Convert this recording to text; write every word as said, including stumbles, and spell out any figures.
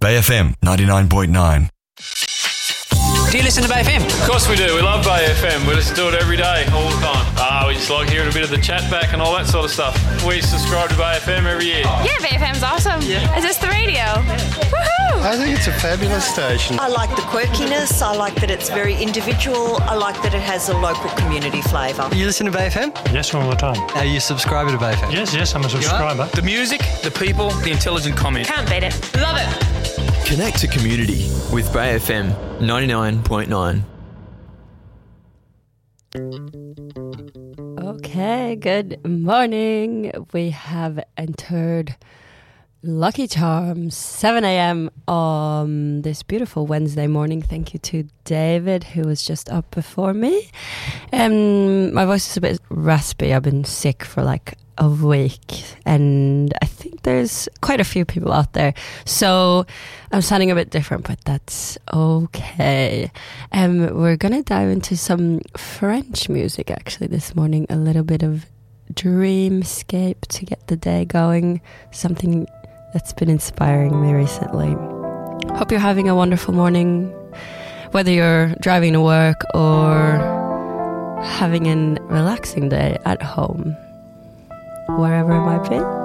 Bay F M ninety-nine point nine. Do you listen to Bay F M? Of course we do. We love Bay F M. We listen to it every day, all the time. Ah, we just like hearing a bit of the chat back and all that sort of stuff. We subscribe to Bay F M every year. Yeah, Bay F M's awesome. Yeah. Is this the radio? Woohoo! I think it's a fabulous station. I like the quirkiness. I like that it's very individual. I like that it has a local community flavour. You listen to Bay F M? Yes, all the time. Are you a subscriber to Bay F M? Yes, yes, I'm a subscriber. The music, the people, the intelligent comment. Can't beat it. Love it. Connect to community with Bay F M ninety-nine point nine. Okay, good morning. We have entered Lucky Charms, seven a.m. on this beautiful Wednesday morning. Thank you to David, who was just up before me. Um, my voice is a bit raspy. I've been sick for like a week, and I think there's quite a few people out there, so I'm sounding a bit different, but that's okay. Um, we're gonna dive into some French music actually this morning, a little bit of dreamscape to get the day going, something that's been inspiring me recently. Hope you're having a wonderful morning, whether you're driving to work or having a relaxing day at home, wherever it might be.